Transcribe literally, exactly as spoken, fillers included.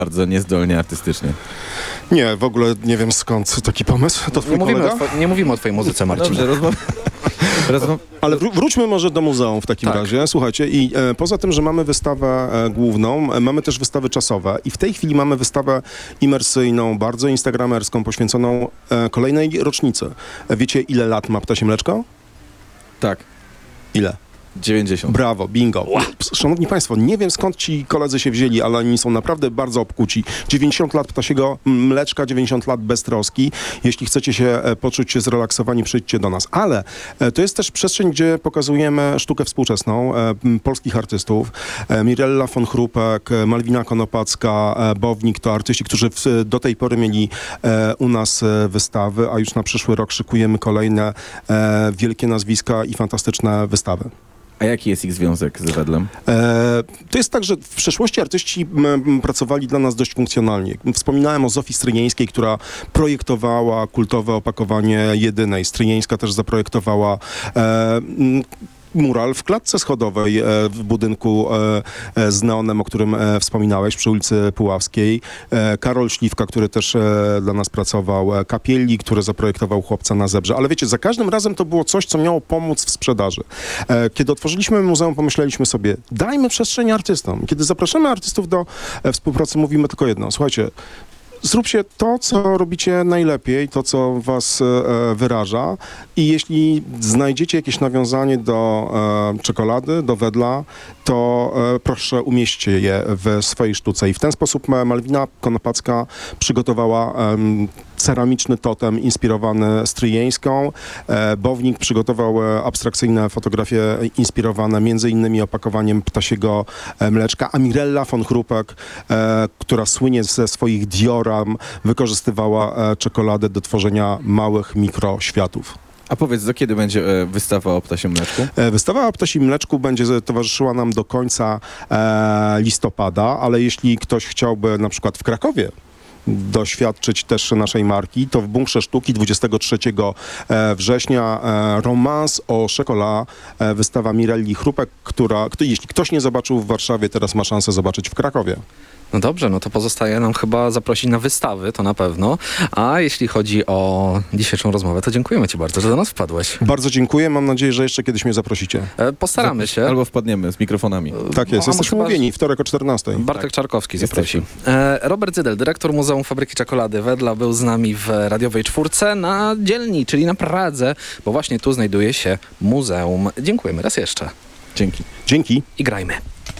bardzo niezdolnie artystycznie. Nie, w ogóle nie wiem skąd taki pomysł. To twój Nie mówimy, o kolega? two- nie mówimy o twojej muzyce, Marcin. Dobrze, rozmów... rozmów... Ale wró- wróćmy może do muzeum w takim Tak. razie. Słuchajcie, i e, poza tym, że mamy wystawę e, główną, e, mamy też wystawy czasowe i w tej chwili mamy wystawę imersyjną, bardzo instagramerską, poświęconą e, kolejnej rocznicy. E, wiecie, ile lat ma Ptasie Mleczko? Tak, Ile? dziewięćdziesiąt. Brawo, bingo. Szanowni Państwo, nie wiem skąd ci koledzy się wzięli, ale oni są naprawdę bardzo obkuci. dziewięćdziesiąt lat Ptasiego Mleczka, dziewięćdziesiąt lat beztroski. Jeśli chcecie się e, poczuć się zrelaksowani, przyjdźcie do nas. Ale e, to jest też przestrzeń, gdzie pokazujemy sztukę współczesną e, m, polskich artystów. E, Mirella von Chrupek, e, Malwina Konopacka, e, Bownik to artyści, którzy w, do tej pory mieli e, u nas e, wystawy, a już na przyszły rok szykujemy kolejne e, wielkie nazwiska i fantastyczne wystawy. A jaki jest ich związek z Wedlem? E, to jest tak, że w przeszłości artyści m, m, pracowali dla nas dość funkcjonalnie. Wspominałem o Zofii Stryjeńskiej, która projektowała kultowe opakowanie Jedynej. Stryjeńska też zaprojektowała e, m, mural w klatce schodowej e, w budynku e, e, z neonem, o którym e, wspominałeś, przy ulicy Puławskiej. E, Karol Śliwka, który też e, dla nas pracował. E, Kapieli, który zaprojektował Chłopca na Zebrze. Ale wiecie, za każdym razem to było coś, co miało pomóc w sprzedaży. E, kiedy otworzyliśmy muzeum, pomyśleliśmy sobie, dajmy przestrzeń artystom. Kiedy zapraszamy artystów do e, współpracy, mówimy tylko jedno. Słuchajcie, zróbcie to, co robicie najlepiej, to, co was e, wyraża i jeśli znajdziecie jakieś nawiązanie do e, czekolady, do Wedla, to e, proszę umieśćcie je w swojej sztuce. I w ten sposób Ma- Malwina Konopacka przygotowała em, ceramiczny totem inspirowany stryjeńską. E, Bownik przygotował e, abstrakcyjne fotografie inspirowane między innymi opakowaniem ptasiego e, mleczka, a Mirella von Chrupek, e, która słynie ze swoich dioram, wykorzystywała e, czekoladę do tworzenia małych mikroświatów. A powiedz, do kiedy będzie e, wystawa o Ptasim Mleczku? E, Wystawa o Ptasim Mleczku będzie z- towarzyszyła nam do końca e, listopada, ale jeśli ktoś chciałby na przykład w Krakowie doświadczyć też naszej marki, to w Bunkrze Sztuki dwudziestego trzeciego e, września e, romans o Chocolat, e, wystawa Mirelli Chrupek, która, kto, jeśli ktoś nie zobaczył w Warszawie, teraz ma szansę zobaczyć w Krakowie. No dobrze, no to pozostaje nam chyba zaprosić na wystawy, to na pewno. A jeśli chodzi o dzisiejszą rozmowę, to dziękujemy ci bardzo, że do nas wpadłeś. Bardzo dziękuję, mam nadzieję, że jeszcze kiedyś mnie zaprosicie. E, Postaramy się. Albo wpadniemy z mikrofonami. Tak jest, No, a jesteśmy chyba, że- mówieni, wtorek o czternastej. Bartek Czarkowski zaprosi. E, Robert Zydel, dyrektor Muzeum Fabryki Czekolady Wedla, był z nami w radiowej czwórce na dzielni, czyli na Pradze, bo właśnie tu znajduje się muzeum. Dziękujemy raz jeszcze. Dzięki. Dzięki. I grajmy.